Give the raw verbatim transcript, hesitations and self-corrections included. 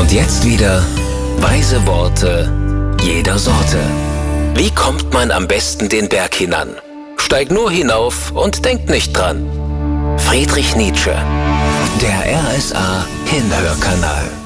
Und jetzt wieder weise Worte jeder Sorte. Wie kommt man am besten den Berg hinan? Steig nur hinauf und denk nicht dran. Friedrich Nietzsche, der R S A Hinhörkanal.